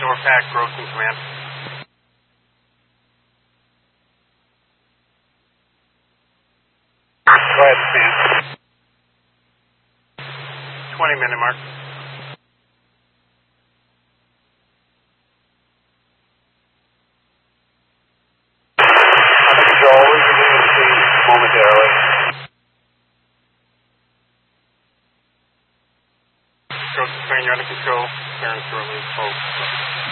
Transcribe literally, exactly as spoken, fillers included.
Norpac, Groves in command. Go ahead, stand. twenty minute mark. Control, we can begin momentarily. Groves in command, you're under control. Clearance to release. Hold.